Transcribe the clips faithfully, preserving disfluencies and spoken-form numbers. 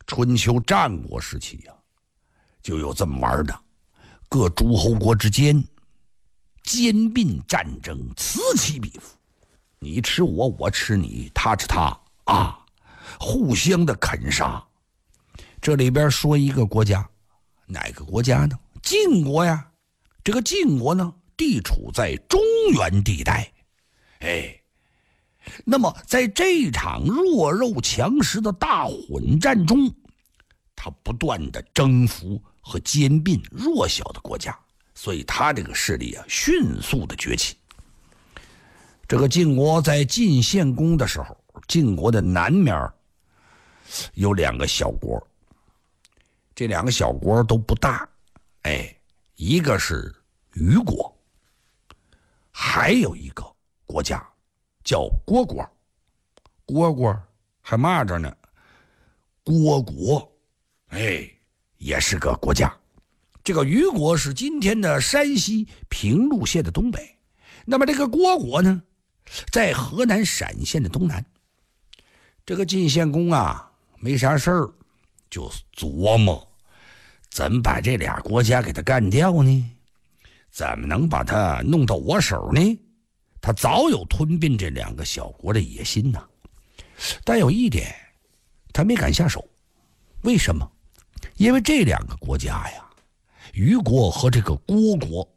春秋战国时期呀、啊，就有这么玩的，各诸侯国之间兼并战争此起彼伏，你吃我，我吃你，他吃他啊，互相的啃杀。这里边说一个国家，哪个国家呢？晋国呀。这个晋国呢，地处在中原地带，哎，那么在这场弱肉强食的大混战中，他不断的征服和兼并弱小的国家，所以他这个势力啊迅速的崛起。这个晋国在晋献公的时候，晋国的南面有两个小国，这两个小国都不大，哎，一个是虞国，还有一个国家叫虢国。虢国还骂着呢，虢国，哎，也是个国家。这个虞国是今天的山西平陆县的东北，那么这个虢国呢，在河南陕县的东南。这个晋献公啊，没啥事儿，就琢磨怎么把这俩国家给他干掉呢？怎么能把他弄到我手呢？他早有吞并这两个小国的野心呐、啊，但有一点，他没敢下手。为什么？因为这两个国家呀，虞国和这个虢国，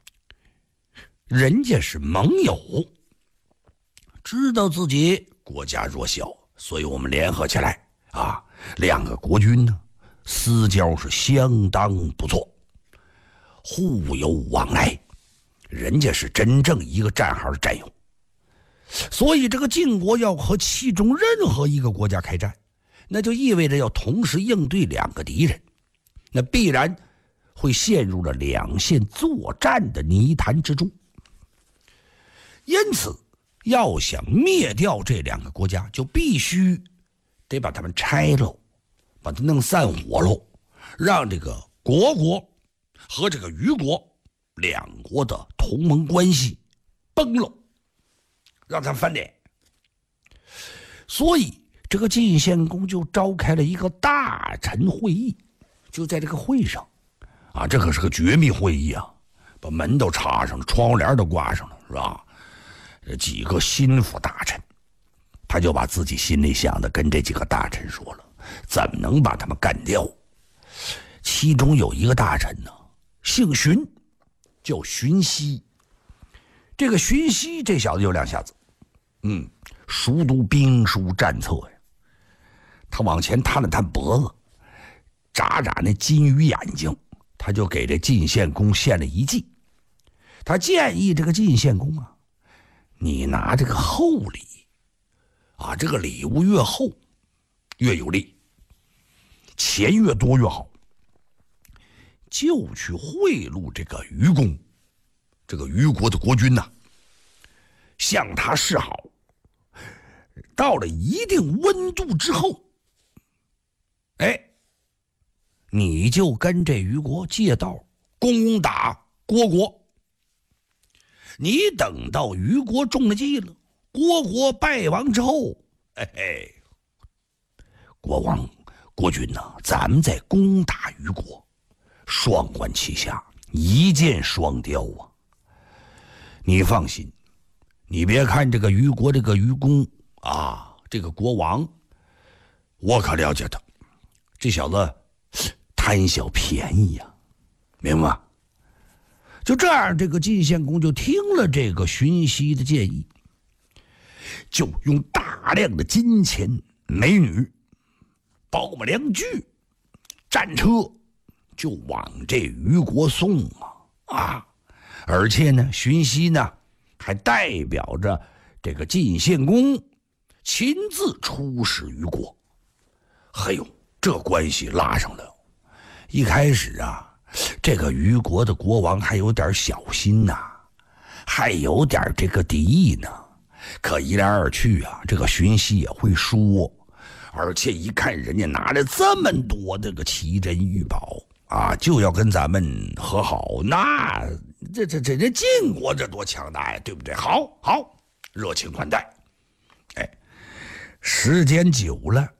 人家是盟友，知道自己国家弱小，所以我们联合起来啊，两个国军呢，私交是相当不错。互有往来，人家是真正一个战壕的战友，所以这个晋国要和其中任何一个国家开战，那就意味着要同时应对两个敌人，那必然会陷入了两线作战的泥潭之中。因此，要想灭掉这两个国家，就必须得把他们拆喽，把它弄散伙喽，让这个虢国和这个虞国两国的同盟关系崩了，让他翻脸。所以这个晋献公就召开了一个大臣会议，就在这个会上啊，这可是个绝密会议啊，把门都插上了，窗户帘都挂上了，是吧？这几个心腹大臣，他就把自己心里想的跟这几个大臣说了，怎么能把他们干掉？其中有一个大臣呢，姓荀，叫荀息。这个荀息这小子有两下子，嗯，熟读兵书战策呀。他往前探了探脖子，眨眨那金鱼眼睛，他就给这晋献公献了一计。他建议这个晋献公啊，你拿这个厚礼啊，这个礼物越厚越有利，钱越多越好，就去贿赂这个虞公，这个虞国的国君呐、啊，向他示好。到了一定温度之后，哎，你就跟这虞国借道攻打虢国。你等到虞国中了计了，虢国败亡之后，嘿嘿，国王国君呐、啊，咱们再攻打虞国，双管齐下，一箭双雕啊！你放心，你别看这个虞国这个虞公啊，这个国王，我可了解他，这小子贪小便宜呀、啊，明白吗？就这样，这个晋献公就听了这个荀息的建议，就用大量的金钱、美女、宝马良驹、战车，就往这虞国送啊啊！而且呢，荀息呢还代表着这个晋献公亲自出使虞国。嘿呦，这关系拉上了。一开始啊，这个虞国的国王还有点小心呐、啊，还有点这个敌意呢。可一来二去啊，这个荀息也会说，而且一看人家拿了这么多这个奇珍异宝啊，就要跟咱们和好，那这这这这晋国这多强大呀，对不对？好好，热情款待。哎，时间久了，